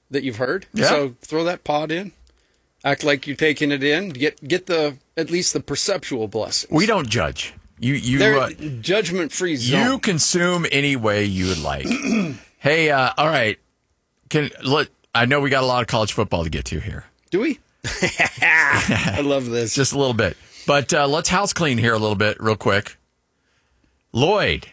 that you've heard. Yeah. So throw that pod in. Act like you're taking it in. Get the at least the perceptual blessings. We don't judge. They're judgment-free zone. You consume any way you would like. Hey, all right. I know we got a lot of college football to get to here. Do we? I love this. Just a little bit. But let's house clean here a little bit real quick. Lloyd,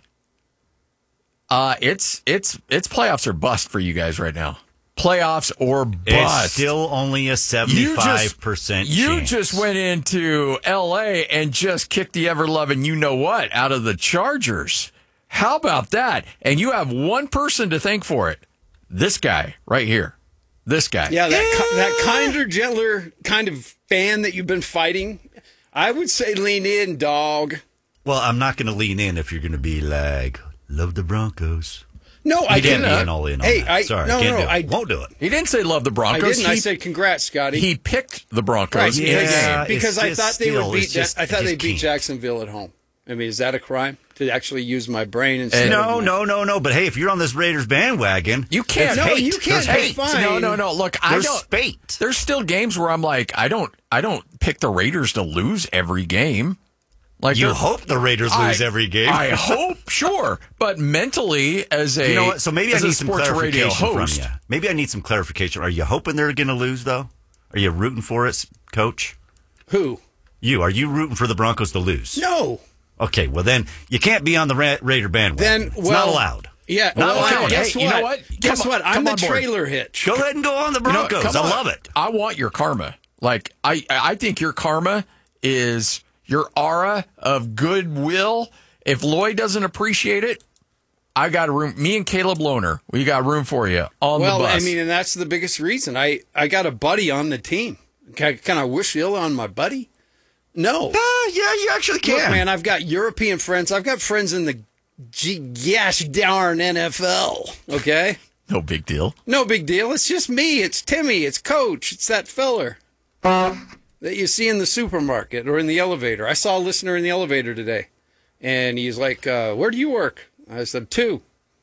it's playoffs or bust for you guys right now. Playoffs or bust. It's still only a 75% chance. You just went into L.A. and just kicked the ever-loving you-know-what out of the Chargers. How about that? And you have one person to thank for it. This guy right here. This guy. Yeah, that kinder, gentler kind of fan that you've been fighting. I would say lean in, dog. Well, I'm not going to lean in if you're going to be like, love the Broncos. No, I didn't. didn't. All in on Hey, that. Sorry, I won't do it. He didn't say love the Broncos. I didn't. I said congrats, Scotty. He picked the Broncos Right, in a game. because I thought they would beat. I thought they beat can't. Jacksonville at home. I mean, is that a crime to actually use my brain instead? No. But hey, if you're on this Raiders bandwagon, you can't. No, hate. you can't. There's hate. Fine. No. Look, There's I don't. spate. There's still games where I'm like, I don't pick the Raiders to lose every game. Like you hope the Raiders lose every game. I hope, sure, but mentally, as a you know what? So maybe I need some sports radio clarification host, from you. Maybe I need some clarification. Are you hoping they're going to lose though? Are you rooting for it, Coach? Who? Are you rooting for the Broncos to lose? No. Okay, well then you can't be on the Raider bandwagon. It's not allowed. Yeah, not allowed. Guess what? You know what? Guess what? I'm the trailer hitch. Go ahead and go on the Broncos. I love it. I want your karma. Like I think your karma is your aura of goodwill. If Lloyd doesn't appreciate it, I got a room. Me and Caleb Lohner, we got room for you on the bus. Well, I mean, and that's the biggest reason. I got a buddy on the team. Can I wish ill on my buddy? No. Yeah, you actually can. Look, man, I've got European friends. I've got friends in the gosh darn NFL. Okay? No big deal. No big deal. It's just me. It's Timmy. It's Coach. It's that feller that you see in the supermarket or in the elevator. I saw a listener in the elevator today, and he's like, where do you work? I said, 2.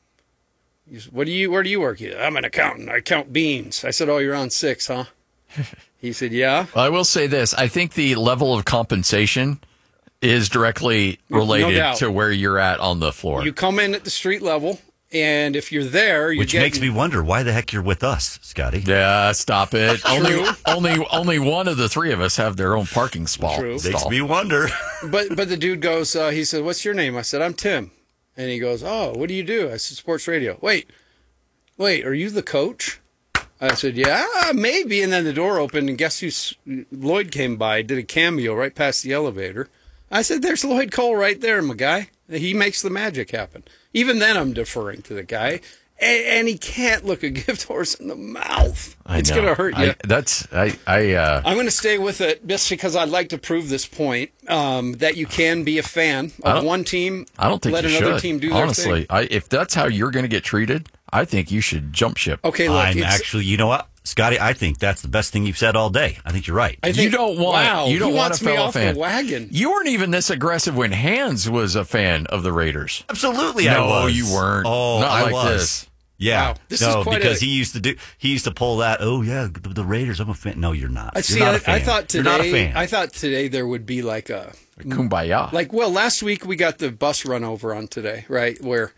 He said, where do you work? I'm an accountant. I count beans. I said, oh, you're on 6, huh? He said, yeah. Well, I will say this. I think the level of compensation is directly related to where you're at on the floor. You come in at the street level, and if you're there, which makes me wonder why the heck you're with us, Scotty. Yeah, stop it. only one of the three of us have their own parking spot. True. Makes me wonder. But the dude goes, he said, what's your name? I said, I'm Tim. And he goes, oh, what do you do? I said, sports radio. Wait, are you the coach? I said, yeah, maybe. And then the door opened, and guess who? Lloyd came by, did a cameo right past the elevator. I said, there's Lloyd Cole right there, my guy. He makes the magic happen. Even then, I'm deferring to the guy. And he can't look a gift horse in the mouth. It's going to hurt you. I'm going to stay with it just because I'd like to prove this point, that you can be a fan of one team. I don't think let you another should. team do their Honestly, thing. if that's how you're going to get treated, I think you should jump ship. Okay, look. You know what, Scotty? I think that's the best thing you've said all day. I think you're right. You don't want a fellow fan. The wagon. You weren't even this aggressive when Hans was a fan of the Raiders. Absolutely, I was. No, you weren't. Oh, not I like was. this. Yeah, wow. This is quite because he used to pull that. Oh yeah, the Raiders. I'm a fan. No, you're not. You're not a fan. I thought today. You're not a fan. I thought today there would be like a kumbaya. Last week we got the bus run over on today, right? Where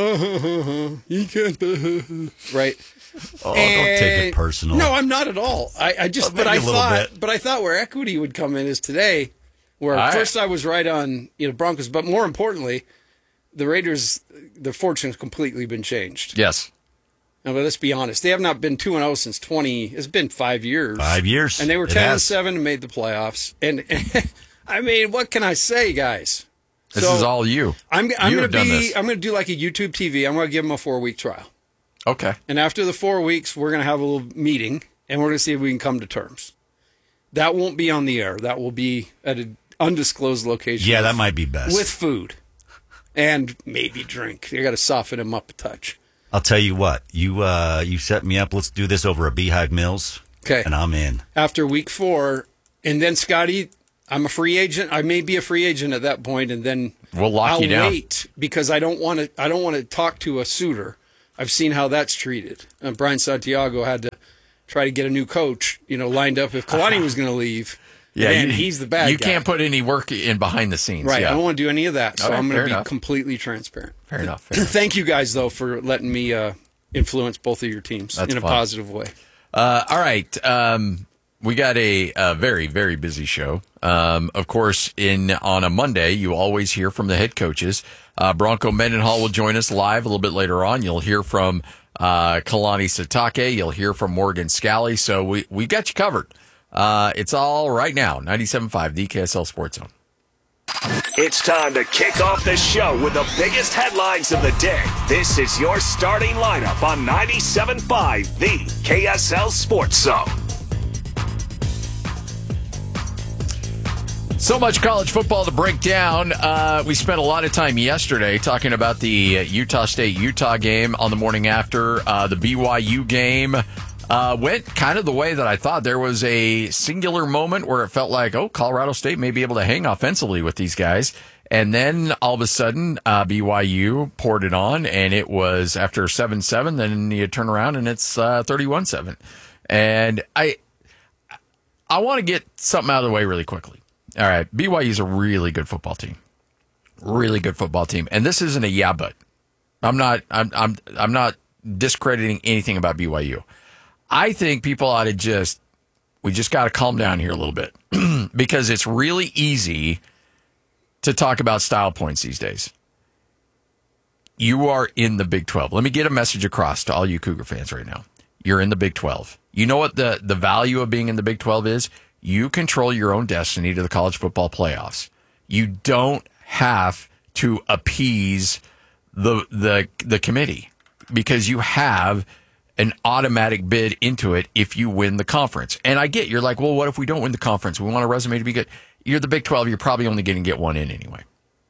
you can't, right? Oh, don't take it personal. No, I'm not at all. I just, but I thought where equity would come in is today, where first I was right on Broncos, but more importantly, the Raiders, their fortune's completely been changed. Yes. Now, but let's be honest, they have not been 2-0 since 20. It's been 5 years. 5 years, and they were 10-7 and made the playoffs. And I mean, what can I say, guys? This is all you. I'm going to do like a YouTube TV. I'm going to give them a 4-week trial. Okay. And after the 4 weeks, we're going to have a little meeting, and we're going to see if we can come to terms. That won't be on the air. That will be at an undisclosed location. Yeah, that might be best. With food and maybe drink. You got to soften them up a touch. I'll tell you what. You set me up. Let's do this over a Beehive Mills. Okay. And I'm in. After week 4, and then Scotty, I'm a free agent. I may be a free agent at that point, and then we'll lock you down. I'll wait because I don't want to talk to a suitor. I've seen how that's treated. Brian Santiago had to try to get a new coach, lined up if Kalani was going to leave. And he's the bad guy. You can't put any work in behind the scenes. Right. Yeah. I don't want to do any of that. So Okay, I'm going to be enough. completely transparent. Fair enough. Thank you guys, though, for letting me influence both of your teams in a fun. positive way. All right. We got a very, very busy show. Of course, on a Monday, you always hear from the head coaches. Bronco Mendenhall will join us live a little bit later on. You'll hear from Kalani Sitake. You'll hear from Morgan Scally. So we got you covered. It's all right now. 97.5, the KSL Sports Zone. It's time to kick off the show with the biggest headlines of the day. This is your starting lineup on 97.5, the KSL Sports Zone. So much college football to break down. We spent a lot of time yesterday talking about the Utah State-Utah game on the morning after. The BYU game went kind of the way that I thought. There was a singular moment where it felt like, Colorado State may be able to hang offensively with these guys. And then all of a sudden, BYU poured it on, and it was after 7-7, then you turn around and it's 31-7. And I want to get something out of the way really quickly. All right, BYU is a really good football team. Really good football team. And this isn't a yeah, but. I'm not discrediting anything about BYU. I think people ought to we just got to calm down here a little bit because it's really easy to talk about style points these days. You are in the Big 12. Let me get a message across to all you Cougar fans right now. You're in the Big 12. You know what the value of being in the Big 12 is? You control your own destiny to the college football playoffs. You don't have to appease the committee because you have an automatic bid into it if you win the conference. And I get, you're like, well, what if we don't win the conference? We want a resume to be good. You're the Big 12. You're probably only going to get one in anyway.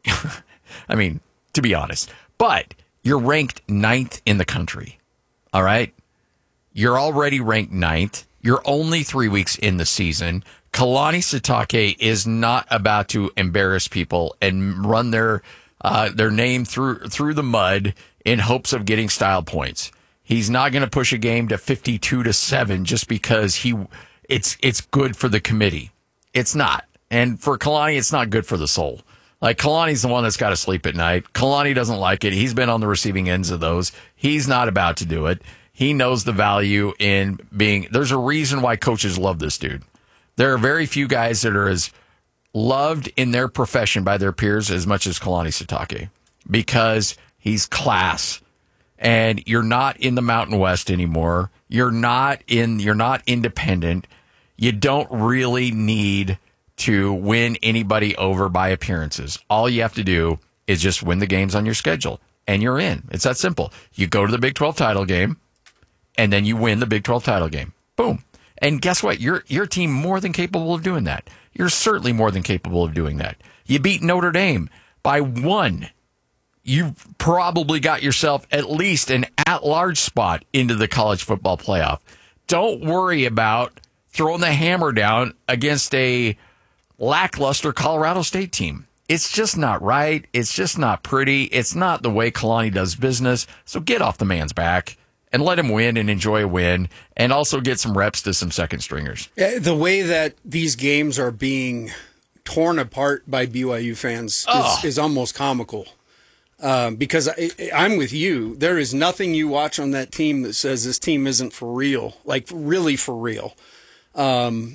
I mean, to be honest. But you're ranked 9th in the country. All right? You're already ranked 9th. You're only 3 weeks in the season. Kalani Sitake is not about to embarrass people and run their name through the mud in hopes of getting style points. He's not going to push a game to 52-7 just because it's good for the committee. It's not. And for Kalani, it's not good for the soul. Like, Kalani's the one that's got to sleep at night. Kalani doesn't like it. He's been on the receiving ends of those. He's not about to do it. He knows the value in being. There's a reason why coaches love this dude. There are very few guys that are as loved in their profession by their peers as much as Kalani Sitake because he's class. And you're not in the Mountain West anymore. You're not independent. You don't really need to win anybody over by appearances. All you have to do is just win the games on your schedule, and you're in. It's that simple. You go to the Big 12 title game, and then you win the Big 12 title game. Boom. And guess what? Your team more than capable of doing that. You're certainly more than capable of doing that. You beat Notre Dame by 1. You've probably got yourself at least an at-large spot into the college football playoff. Don't worry about throwing the hammer down against a lackluster Colorado State team. It's just not right. It's just not pretty. It's not the way Kalani does business. So get off the man's back and let him win and enjoy a win and also get some reps to some second stringers. The way that these games are being torn apart by BYU fans is almost comical. Because I'm with you. There is nothing you watch on that team that says this team isn't for real, like really for real. And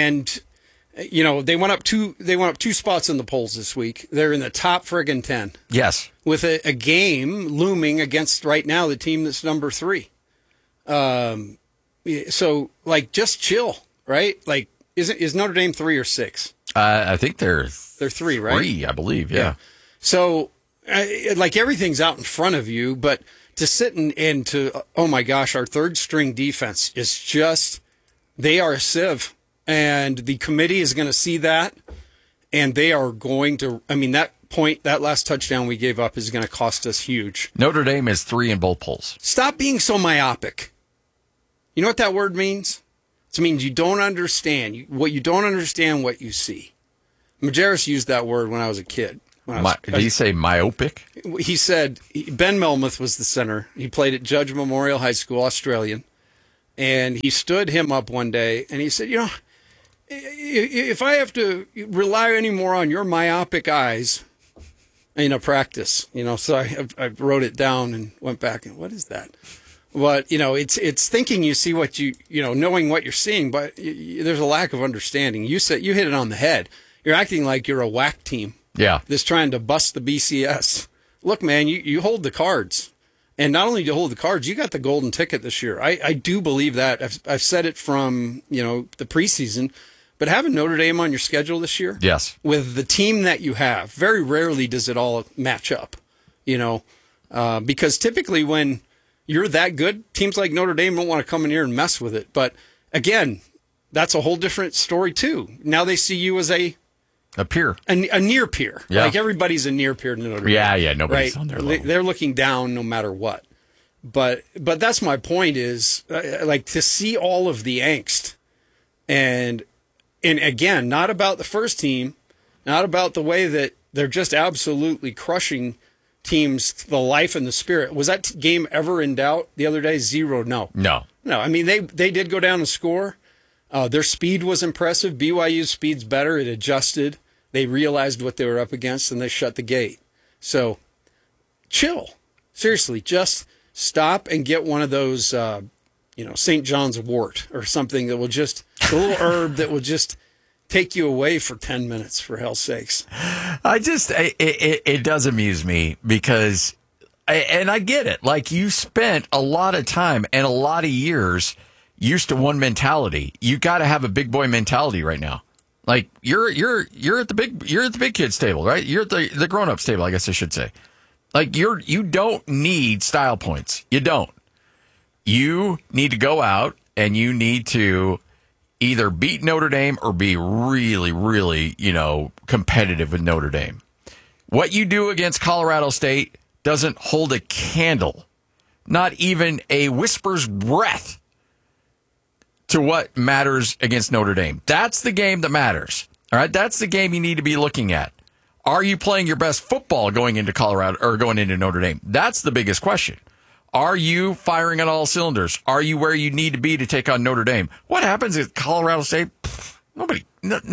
they went up two spots in the polls this week. They're in the top friggin' 10. Yes. With a game looming against right now the team that's number 3. So like just chill, right? Like is Notre Dame 3 or 6? I think they're 3, right? 3, I believe. Yeah. So like everything's out in front of you, but to sit and to, oh my gosh, our third string defense is just, they are a sieve, and the committee is going to see that, and they are going to, that last touchdown we gave up is going to cost us huge. Notre Dame is 3 in both polls. Stop being so myopic. You know what that word means? It means you don't understand. You don't understand what you see. Majerus used that word when I was a kid. Did he say myopic? He said Ben Melmoth was the center. He played at Judge Memorial High School, Australian. And he stood him up one day and he said, if I have to rely anymore on your myopic eyes in a practice, so I wrote it down and went back and what is that? But, it's thinking you see what knowing what you're seeing, but there's a lack of understanding. You hit it on the head. You're acting like you're a whack team. Yeah. That's trying to bust the BCS. Look, man, you hold the cards. And not only do you hold the cards, you got the golden ticket this year. I do believe that. I've said it from, the preseason. But having Notre Dame on your schedule this year, yes, with the team that you have, very rarely does it all match up, because typically when you're that good, teams like Notre Dame don't want to come in here and mess with it. But again, that's a whole different story too. Now they see you as a peer, a near peer. Yeah. Like everybody's a near peer to Notre Dame. Yeah, nobody's on their level. They're looking down no matter what. But that's my point is like to see all of the angst and again, not about the first team, not about the way that they're just absolutely crushing teams, the life and the spirit. Was that game ever in doubt the other day? 0, no. No. I mean, they did go down and score. Their speed was impressive. BYU's speed's better. It adjusted. They realized what they were up against, and they shut the gate. So, chill. Seriously, just stop and get one of those St. John's wort or something that will just, a little herb that will just take you away for 10 minutes, for hell's sakes. It does amuse me because, and I get it. Like you spent a lot of time and a lot of years used to one mentality. You got to have a big boy mentality right now. Like you're at the big kids table, right? You're at the grown ups table, I guess I should say. Like you don't need style points. You don't. You need to go out and you need to either beat Notre Dame or be really, really, competitive with Notre Dame. What you do against Colorado State doesn't hold a candle, not even a whisper's breath to what matters against Notre Dame. That's the game that matters. All right. That's the game you need to be looking at. Are you playing your best football going into Colorado or going into Notre Dame? That's the biggest question. Are you firing on all cylinders? Are you where you need to be to take on Notre Dame? What happens at Colorado State? Nobody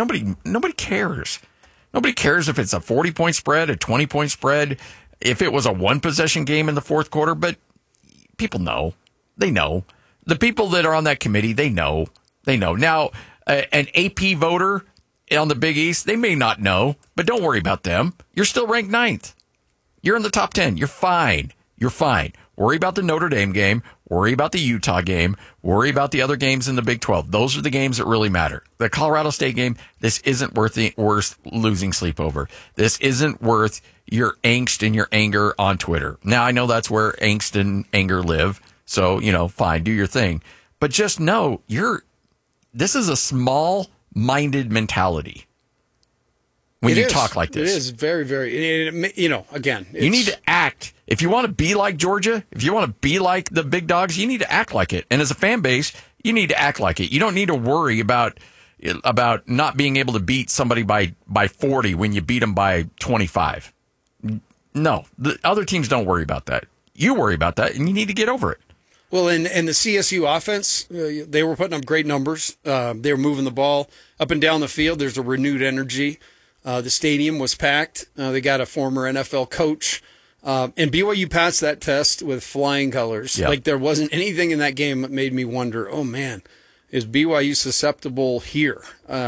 cares. Nobody cares if it's a 40-point spread, a 20-point spread, if it was a one-possession game in the fourth quarter. But people know. They know. The people that are on that committee, they know. They know. Now, an AP voter on the Big East, they may not know, but don't worry about them. You're still ranked 9th. You're in the top 10. You're fine. You're fine. Worry about the Notre Dame game. Worry about the Utah game. Worry about the other games in the Big 12. Those are the games that really matter. The Colorado State game, this isn't worth losing sleep over. This isn't worth your angst and your anger on Twitter. Now, I know that's where angst and anger live. So, fine, do your thing. But just know this is a small-minded mentality when you talk like this. It is very, very, again. You need to act. If you want to be like Georgia, if you want to be like the big dogs, you need to act like it. And as a fan base, you need to act like it. You don't need to worry about not being able to beat somebody by 40 when you beat them by 25. No, the other teams don't worry about that. You worry about that, and you need to get over it. Well, and the CSU offense, they were putting up great numbers. They were moving the ball up and down the field. There's a renewed energy. The stadium was packed. They got a former NFL coach. And BYU passed that test with flying colors. Yep. Like there wasn't anything in that game that made me wonder, oh, man, is BYU susceptible here?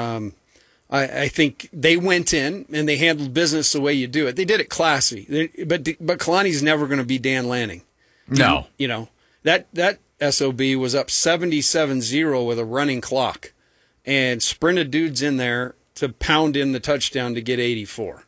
I think they went in and they handled business the way you do it. They did it classy. But Kalani's never going to be Dan Lanning. No. That SOB was up 77-0 with a running clock and sprinted dudes in there to pound in the touchdown to get 84.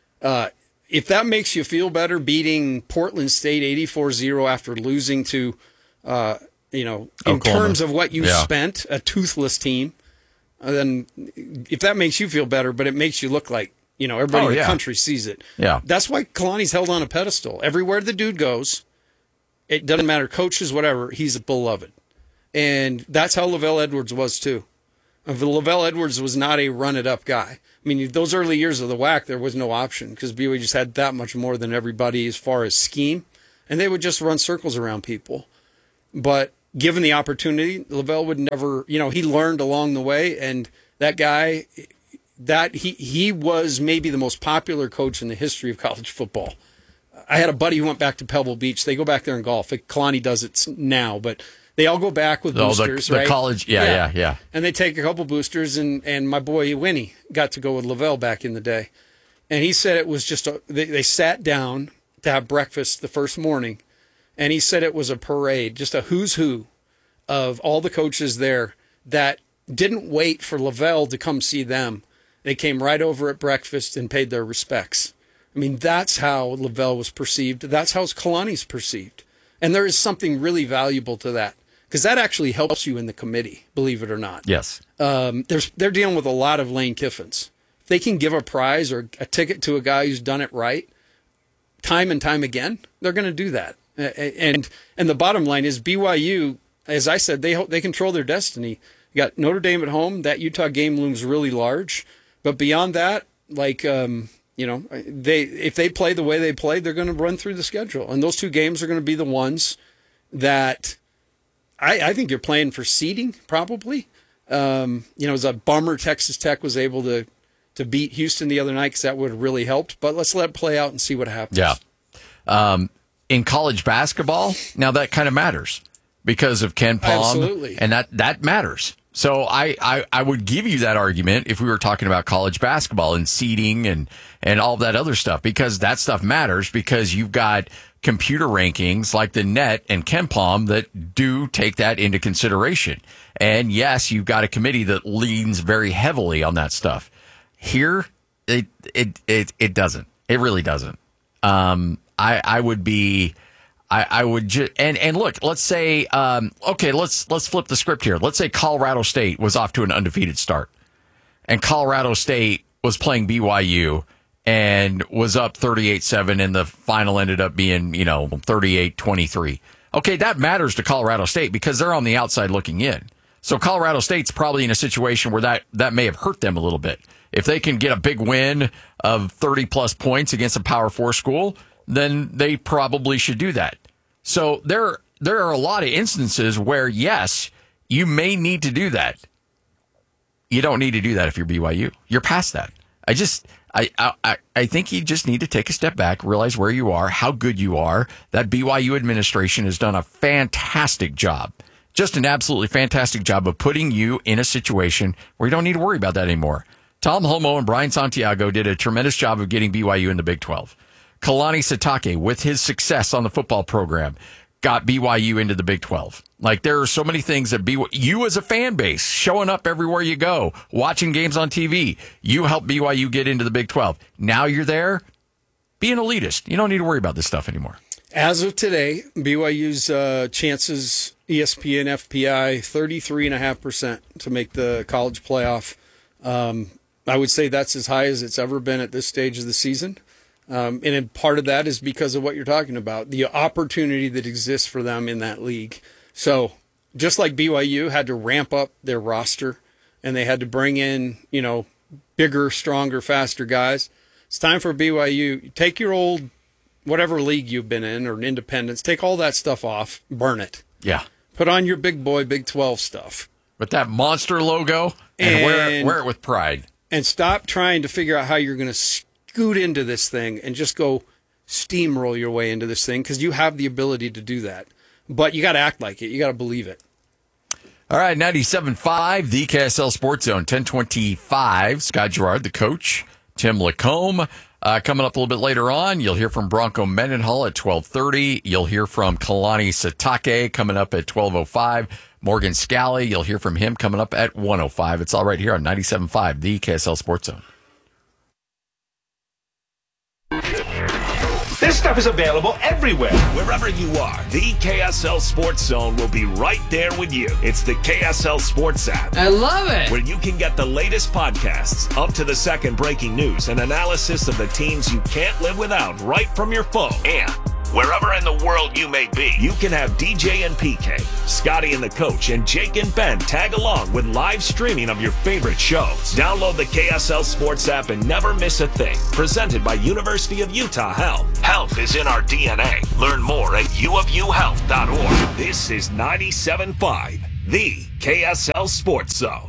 If that makes you feel better, beating Portland State 84-0 after losing to, in Oklahoma. terms of what you spent, a toothless team, then if that makes you feel better, but it makes you look like, everybody in the country sees it. Yeah. That's why Kalani's held on a pedestal. Everywhere the dude goes, it doesn't matter, coaches, whatever, he's beloved. And that's how Lavelle Edwards was too. Lavelle Edwards was not a run-it-up guy. I mean, those early years of the WAC, there was no option because BYU just had that much more than everybody as far as scheme, and they would just run circles around people. But given the opportunity, Lavelle would never, he learned along the way. And that guy, he was maybe the most popular coach in the history of college football. I had a buddy who went back to Pebble Beach. They go back there and golf. Kalani does it now, but they all go back with boosters, the right? college, yeah. And they take a couple boosters, and my boy Winnie got to go with Lavelle back in the day. And he said it was just they sat down to have breakfast the first morning, and he said it was a parade, just a who's who of all the coaches there that didn't wait for Lavelle to come see them. They came right over at breakfast and paid their respects. I mean, that's how Lavelle was perceived. That's how Kalani's perceived. And there is something really valuable to that, because that actually helps you in the committee, believe it or not. Yes. They're dealing with a lot of Lane Kiffins. If they can give a prize or a ticket to a guy who's done it right, time and time again, they're going to do that. And the bottom line is BYU, as I said, they control their destiny. You got Notre Dame at home. That Utah game looms really large. But beyond that, if they play the way they played, they're going to run through the schedule. And those two games are going to be the ones that I think you're playing for seeding, probably. It was a bummer Texas Tech was able to beat Houston the other night, because that would have really helped. But let's let it play out and see what happens. Yeah. In college basketball, now that kind of matters because of Ken Pom. Absolutely. And that matters. So I would give you that argument if we were talking about college basketball and seeding and all that other stuff, because that stuff matters, because you've got computer rankings like the Net and Ken Pom that do take that into consideration. And yes, you've got a committee that leans very heavily on that stuff. Here, it doesn't. It really doesn't. I would just, and look, let's say, let's flip the script here. Let's say Colorado State was off to an undefeated start, and Colorado State was playing BYU and was up 38-7, and the final ended up being, 38-23. Okay, that matters to Colorado State because they're on the outside looking in. So Colorado State's probably in a situation where that may have hurt them a little bit. If they can get a big win of 30-plus points against a Power 4 school, then they probably should do that. So there are a lot of instances where, yes, you may need to do that. You don't need to do that if you're BYU. You're past that. I think you just need to take a step back, realize where you are, how good you are. That BYU administration has done a fantastic job, just an absolutely fantastic job of putting you in a situation where you don't need to worry about that anymore. Tom Holmoe and Brian Santiago did a tremendous job of getting BYU in the Big 12. Kalani Sitake, with his success on the football program, got BYU into the Big 12. Like, there are so many things that you as a fan base, showing up everywhere you go, watching games on TV, you help BYU get into the Big 12. Now you're there, be an elitist. You don't need to worry about this stuff anymore. As of today, BYU's chances, ESPN, FPI, 33.5% to make the college playoff. I would say that's as high as it's ever been at this stage of the season. And part of that is because of what you're talking about, the opportunity that exists for them in that league. So just like BYU had to ramp up their roster and they had to bring in, bigger, stronger, faster guys, it's time for BYU. Take your old, whatever league you've been in or Independence, take all that stuff off, burn it. Yeah. Put on your big boy, Big 12 stuff. With that monster logo and wear it with pride. And stop trying to figure out how you're going to scoot into this thing and just go steamroll your way into this thing, because you have the ability to do that. But you got to act like it. You got to believe it. All right, 97.5, the KSL Sports Zone, 1025. Scott Gerard, the coach, Tim Lacombe. Coming up a little bit later on, you'll hear from Bronco Mendenhall at 12:30. You'll hear from Kalani Sitake coming up at 12:05. Morgan Scally, you'll hear from him coming up at 1:05. It's all right here on 97.5, the KSL Sports Zone. This stuff is available everywhere. Wherever you are, the KSL Sports Zone will be right there with you. It's the KSL Sports app. I love it. Where you can get the latest podcasts, up-to-the-second breaking news, and analysis of the teams you can't live without right from your phone. And Wherever in the world you may be, you can have DJ and PK, Scotty and the Coach, and Jake and Ben tag along with live streaming of your favorite shows. Download the KSL Sports app and never miss a thing. Presented by University of Utah Health. Health is in our DNA. Learn more at uofuhealth.org. This is 97.5, the KSL Sports Zone.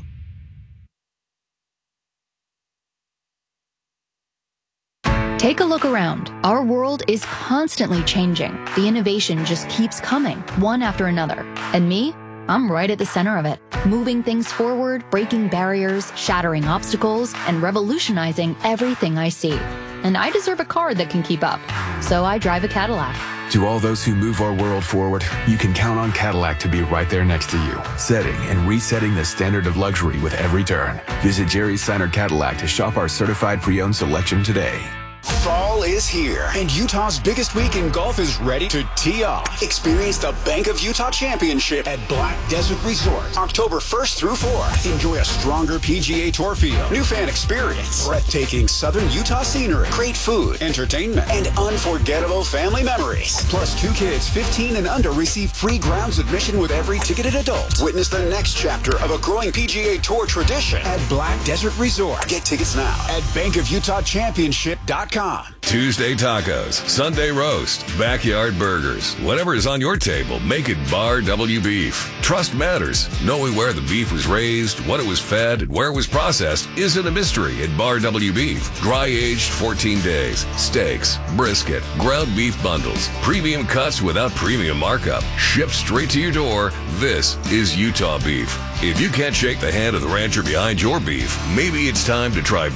Take a look around. Our world is constantly changing. The innovation just keeps coming, one after another. And me? I'm right at the center of it, moving things forward, breaking barriers, shattering obstacles, and revolutionizing everything I see. And I deserve a car that can keep up. So I drive a Cadillac. To all those who move our world forward, you can count on Cadillac to be right there next to you, setting and resetting the standard of luxury with every turn. Visit Jerry Seiner Cadillac to shop our certified pre-owned selection today. Fall is here, and Utah's biggest week in golf is ready to tee off. Experience the Bank of Utah Championship at Black Desert Resort, October 1st through 4th. Enjoy a stronger PGA Tour field, new fan experience, breathtaking southern Utah scenery, great food, entertainment, and unforgettable family memories. Plus, 2 kids 15 and under receive free grounds admission with every ticketed adult. Witness the next chapter of a growing PGA Tour tradition at Black Desert Resort. Get tickets now at bankofutahchampionship.com. Tuesday tacos, Sunday roast, backyard burgers. Whatever is on your table, make it Bar W Beef. Trust matters. Knowing where the beef was raised, what it was fed, and where it was processed isn't a mystery at Bar W Beef. Dry aged 14 days. Steaks, brisket, ground beef bundles, premium cuts without premium markup. Shipped straight to your door. This is Utah beef. If you can't shake the hand of the rancher behind your beef, maybe it's time to try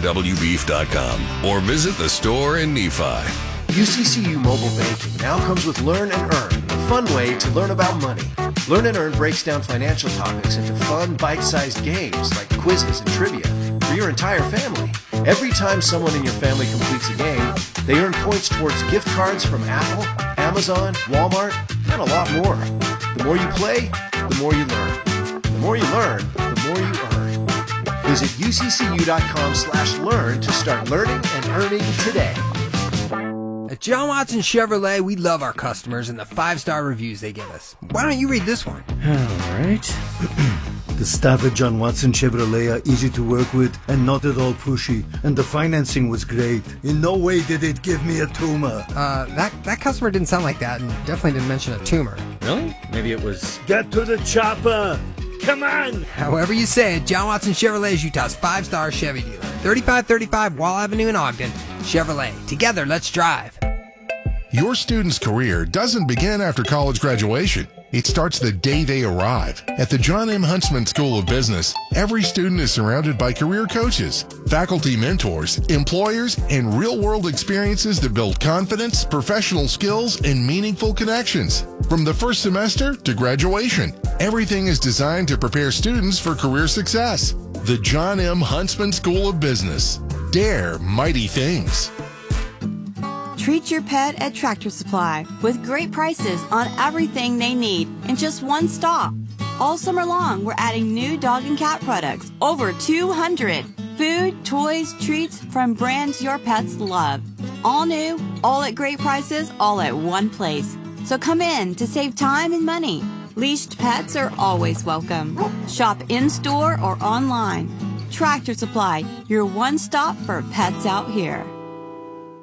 BarWBeef.com or visit the store in Nephi. UCCU Mobile Banking now comes with Learn and Earn, a fun way to learn about money. Learn and Earn breaks down financial topics into fun, bite-sized games like quizzes and trivia for your entire family. Every time someone in your family completes a game, they earn points towards gift cards from Apple, Amazon, Walmart, and a lot more. The more you play, the more you learn. The more you learn, the more you earn. Visit uccu.com/learn to start learning and earning today. At John Watson Chevrolet, we love our customers and the 5-star reviews they give us. Why don't you read this one? All right. The staff at John Watson Chevrolet are easy to work with and not at all pushy, and the financing was great. In no way did it give me a tumor. That customer didn't sound like that and definitely didn't mention a tumor. Really? Maybe it was... Get to the chopper! Come on! However you say it, John Watson Chevrolet is Utah's 5-star Chevy dealer. 3535 Wall Avenue in Ogden. Chevrolet. Together, let's drive. Your student's career doesn't begin after college graduation. It starts the day they arrive. At the John M. Huntsman School of Business, every student is surrounded by career coaches, faculty mentors, employers, and real-world experiences that build confidence, professional skills, and meaningful connections. From the first semester to graduation, everything is designed to prepare students for career success. The John M. Huntsman School of Business. Dare mighty things. Treat your pet at Tractor Supply with great prices on everything they need in just one stop. All summer long, we're adding new dog and cat products, over 200. Food, toys, treats from brands your pets love. All new, all at great prices, all at one place. So come in to save time and money. Leashed pets are always welcome. Shop in-store or online. Tractor Supply, your one stop for pets out here.